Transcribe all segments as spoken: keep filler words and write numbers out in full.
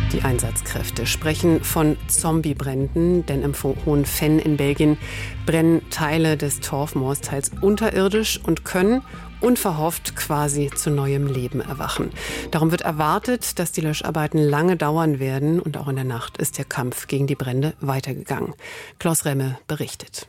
Die Einsatzkräfte sprechen von Zombiebränden, denn im Hohen Venn in Belgien brennen Teile des Torfmoors teils unterirdisch und können unverhofft quasi zu neuem Leben erwachen. Darum wird erwartet, dass die Löscharbeiten lange dauern werden und auch in der Nacht ist der Kampf gegen die Brände weitergegangen. Klaus Remme berichtet.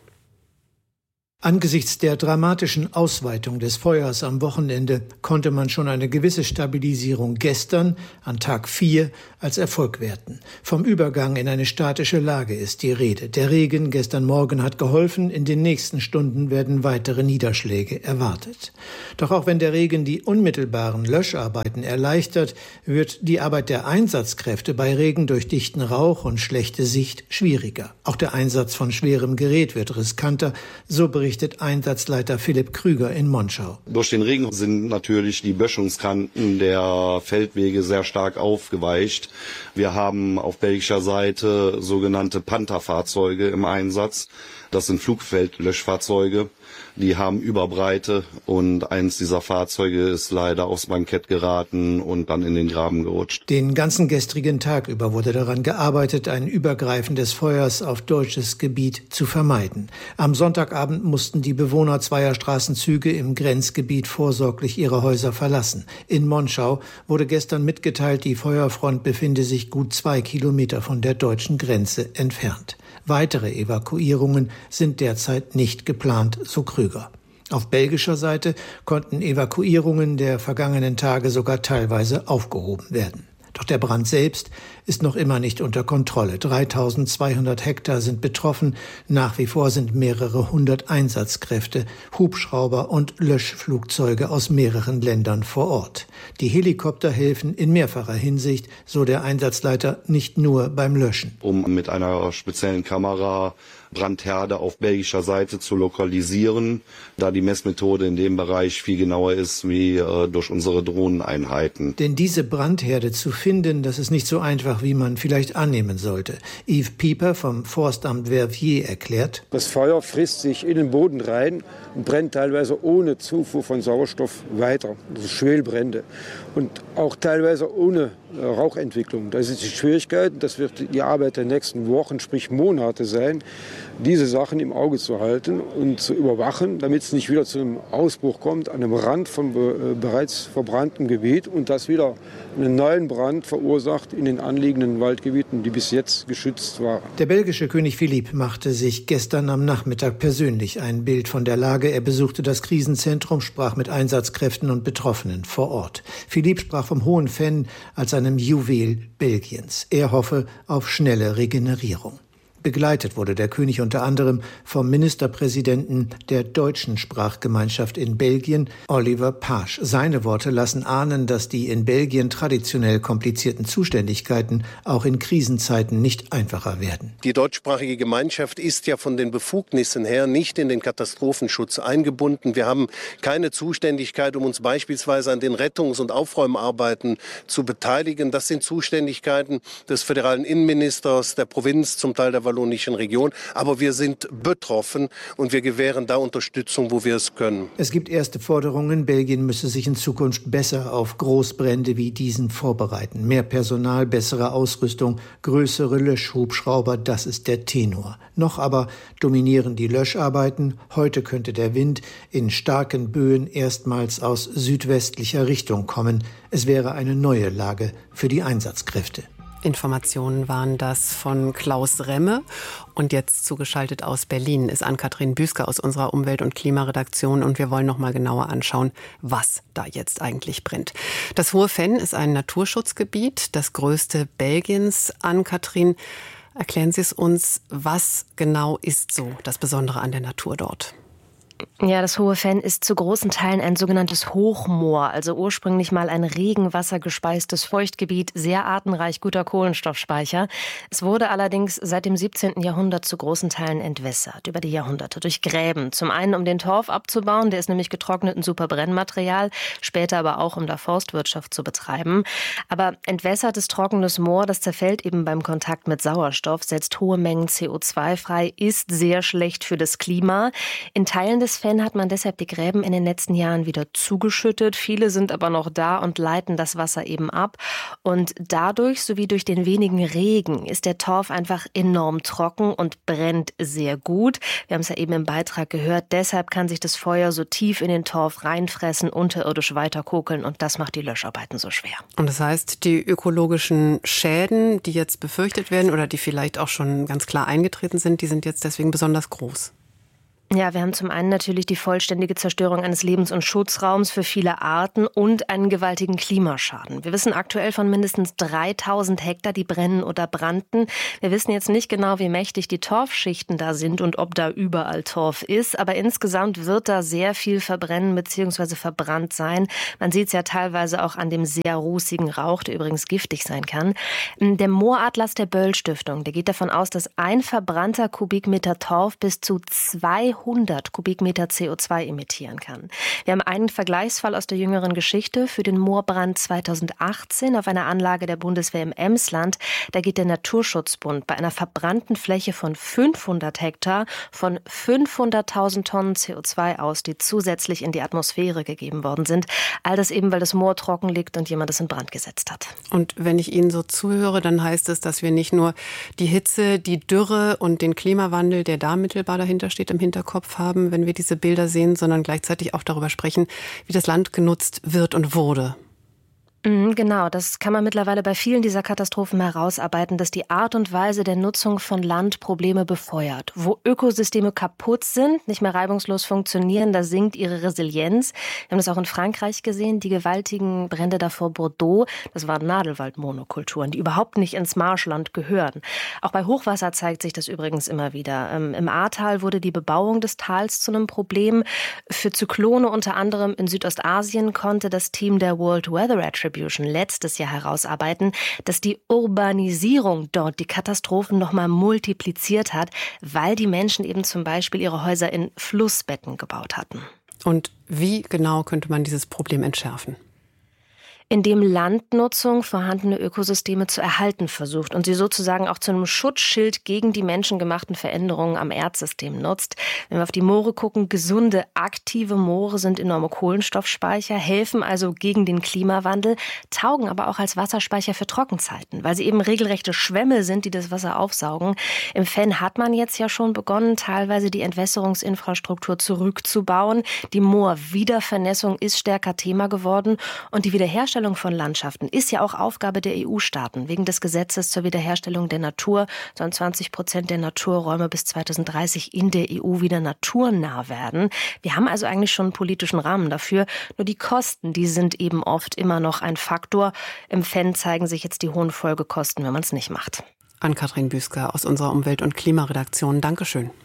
Angesichts der dramatischen Ausweitung des Feuers am Wochenende konnte man schon eine gewisse Stabilisierung gestern, an Tag vier, als Erfolg werten. Vom Übergang in eine statische Lage ist die Rede. Der Regen gestern Morgen hat geholfen, in den nächsten Stunden werden weitere Niederschläge erwartet. Doch auch wenn der Regen die unmittelbaren Löscharbeiten erleichtert, wird die Arbeit der Einsatzkräfte bei Regen durch dichten Rauch und schlechte Sicht schwieriger. Auch der Einsatz von schwerem Gerät wird riskanter, so berichtet Einsatzleiter Philipp Krüger in Monschau. Durch den Regen sind natürlich die Böschungskanten der Feldwege sehr stark aufgeweicht. Wir haben auf belgischer Seite sogenannte Panther-Fahrzeuge im Einsatz. Das sind Flugfeldlöschfahrzeuge. Die haben Überbreite und eins dieser Fahrzeuge ist leider aufs Bankett geraten und dann in den Graben gerutscht. Den ganzen gestrigen Tag über wurde daran gearbeitet, ein Übergreifen des Feuers auf deutsches Gebiet zu vermeiden. Am Sonntagabend mussten die Bewohner zweier Straßenzüge im Grenzgebiet vorsorglich ihre Häuser verlassen. In Monschau wurde gestern mitgeteilt, die Feuerfront befinde sich gut zwei Kilometer von der deutschen Grenze entfernt. Weitere Evakuierungen sind derzeit nicht geplant, so Krüger. Auf belgischer Seite konnten Evakuierungen der vergangenen Tage sogar teilweise aufgehoben werden. Doch der Brand selbst ist noch immer nicht unter Kontrolle. dreitausendzweihundert Hektar sind betroffen. Nach wie vor sind mehrere hundert Einsatzkräfte, Hubschrauber und Löschflugzeuge aus mehreren Ländern vor Ort. Die Helikopter helfen in mehrfacher Hinsicht, so der Einsatzleiter, nicht nur beim Löschen. Um mit einer speziellen Kamera Brandherde auf belgischer Seite zu lokalisieren, da die Messmethode in dem Bereich viel genauer ist wie äh, durch unsere Drohneneinheiten. Denn diese Brandherde zu finden, das ist nicht so einfach, wie man vielleicht annehmen sollte. Yves Pieper vom Forstamt Verviers erklärt: Das Feuer frisst sich in den Boden rein und brennt teilweise ohne Zufuhr von Sauerstoff weiter. Das ist Schwelbrände. Und auch teilweise ohne äh, Rauchentwicklung. Das ist die Schwierigkeit, das wird die Arbeit der nächsten Wochen, sprich Monate sein, diese Sachen im Auge zu halten und zu überwachen, damit es nicht wieder zu einem Ausbruch kommt an einem Rand von be- bereits verbranntem Gebiet und das wieder einen neuen Brand verursacht in den anliegenden Waldgebieten, die bis jetzt geschützt waren. Der belgische König Philipp machte sich gestern am Nachmittag persönlich ein Bild von der Lage. Er besuchte das Krisenzentrum, sprach mit Einsatzkräften und Betroffenen vor Ort. Philipp sprach vom Hohen Venn als einem Juwel Belgiens. Er hoffe auf schnelle Regenerierung. Begleitet wurde der König unter anderem vom Ministerpräsidenten der deutschen Sprachgemeinschaft in Belgien, Oliver Pasch. Seine Worte lassen ahnen, dass die in Belgien traditionell komplizierten Zuständigkeiten auch in Krisenzeiten nicht einfacher werden. Die deutschsprachige Gemeinschaft ist ja von den Befugnissen her nicht in den Katastrophenschutz eingebunden. Wir haben keine Zuständigkeit, um uns beispielsweise an den Rettungs- und Aufräumarbeiten zu beteiligen. Das sind Zuständigkeiten des föderalen Innenministers, der Provinz, zum Teil der wallonischen Region. Aber wir sind betroffen und wir gewähren da Unterstützung, wo wir es können. Es gibt erste Forderungen. Belgien müsse sich in Zukunft besser auf Großbrände wie diesen vorbereiten. Mehr Personal, bessere Ausrüstung, größere Löschhubschrauber, das ist der Tenor. Noch aber dominieren die Löscharbeiten. Heute könnte der Wind in starken Böen erstmals aus südwestlicher Richtung kommen. Es wäre eine neue Lage für die Einsatzkräfte. Informationen waren das von Klaus Remme. Und jetzt zugeschaltet aus Berlin ist Ann-Kathrin Büsker aus unserer Umwelt- und Klimaredaktion. Und wir wollen noch mal genauer anschauen, was da jetzt eigentlich brennt. Das Hohe Venn ist ein Naturschutzgebiet, das größte Belgiens. Ann-Kathrin, erklären Sie es uns, was genau ist so das Besondere an der Natur dort? Ja, das Hohe Venn ist zu großen Teilen ein sogenanntes Hochmoor, also ursprünglich mal ein regenwassergespeistes Feuchtgebiet, sehr artenreich, guter Kohlenstoffspeicher. Es wurde allerdings seit dem siebzehnten Jahrhundert zu großen Teilen entwässert, über die Jahrhunderte, durch Gräben. Zum einen, um den Torf abzubauen, der ist nämlich getrocknet ein super Brennmaterial, später aber auch, um da Forstwirtschaft zu betreiben. Aber entwässertes, trockenes Moor, das zerfällt eben beim Kontakt mit Sauerstoff, setzt hohe Mengen C O zwei frei, ist sehr schlecht für das Klima. In Teilen des des Venn hat man deshalb die Gräben in den letzten Jahren wieder zugeschüttet. Viele sind aber noch da und leiten das Wasser eben ab. Und dadurch, sowie durch den wenigen Regen, ist der Torf einfach enorm trocken und brennt sehr gut. Wir haben es ja eben im Beitrag gehört. Deshalb kann sich das Feuer so tief in den Torf reinfressen, unterirdisch weiterkokeln. Und das macht die Löscharbeiten so schwer. Und das heißt, die ökologischen Schäden, die jetzt befürchtet werden oder die vielleicht auch schon ganz klar eingetreten sind, die sind jetzt deswegen besonders groß. Ja, wir haben zum einen natürlich die vollständige Zerstörung eines Lebens- und Schutzraums für viele Arten und einen gewaltigen Klimaschaden. Wir wissen aktuell von mindestens dreitausend Hektar, die brennen oder brannten. Wir wissen jetzt nicht genau, wie mächtig die Torfschichten da sind und ob da überall Torf ist. Aber insgesamt wird da sehr viel verbrennen bzw. verbrannt sein. Man sieht es ja teilweise auch an dem sehr rußigen Rauch, der übrigens giftig sein kann. Der Mooratlas der Böll-Stiftung, der geht davon aus, dass ein verbrannter Kubikmeter Torf bis zu zweihundert Kubikmeter C O zwei emittieren kann. Wir haben einen Vergleichsfall aus der jüngeren Geschichte für den Moorbrand zweitausendachtzehn auf einer Anlage der Bundeswehr im Emsland. Da geht der Naturschutzbund bei einer verbrannten Fläche von fünfhundert Hektar von fünfhunderttausend Tonnen C O zwei aus, die zusätzlich in die Atmosphäre gegeben worden sind. All das eben, weil das Moor trocken liegt und jemand es in Brand gesetzt hat. Und wenn ich Ihnen so zuhöre, dann heißt es, dass wir nicht nur die Hitze, die Dürre und den Klimawandel, der da mittelbar dahinter steht, im Hinterkopf haben, wenn wir diese Bilder sehen, sondern gleichzeitig auch darüber sprechen, wie das Land genutzt wird und wurde. Genau, das kann man mittlerweile bei vielen dieser Katastrophen herausarbeiten, dass die Art und Weise der Nutzung von Land Probleme befeuert. Wo Ökosysteme kaputt sind, nicht mehr reibungslos funktionieren, da sinkt ihre Resilienz. Wir haben das auch in Frankreich gesehen, die gewaltigen Brände da vor Bordeaux. Das waren Nadelwaldmonokulturen, die überhaupt nicht ins Marschland gehören. Auch bei Hochwasser zeigt sich das übrigens immer wieder. Im Ahrtal wurde die Bebauung des Tals zu einem Problem. Für Zyklone unter anderem in Südostasien konnte das Team der World Weather Attribution letztes Jahr herausarbeiten, dass die Urbanisierung dort die Katastrophen noch mal multipliziert hat, weil die Menschen eben zum Beispiel ihre Häuser in Flussbetten gebaut hatten. Und wie genau könnte man dieses Problem entschärfen? Indem Landnutzung vorhandene Ökosysteme zu erhalten versucht und sie sozusagen auch zu einem Schutzschild gegen die menschengemachten Veränderungen am Erdsystem nutzt. Wenn wir auf die Moore gucken, gesunde, aktive Moore sind enorme Kohlenstoffspeicher, helfen also gegen den Klimawandel, taugen aber auch als Wasserspeicher für Trockenzeiten, weil sie eben regelrechte Schwämme sind, die das Wasser aufsaugen. Im Venn hat man jetzt ja schon begonnen, teilweise die Entwässerungsinfrastruktur zurückzubauen. Die Moorwiedervernässung ist stärker Thema geworden und die Wiederherstellung von Landschaften ist ja auch Aufgabe der E U-Staaten. Wegen des Gesetzes zur Wiederherstellung der Natur sollen zwanzig Prozent der Naturräume bis zweitausenddreißig in der E U wieder naturnah werden. Wir haben also eigentlich schon einen politischen Rahmen dafür. Nur die Kosten, die sind eben oft immer noch ein Faktor. Im Venn zeigen sich jetzt die hohen Folgekosten, wenn man es nicht macht. Ann-Kathrin Büsker aus unserer Umwelt- und Klimaredaktion. Dankeschön.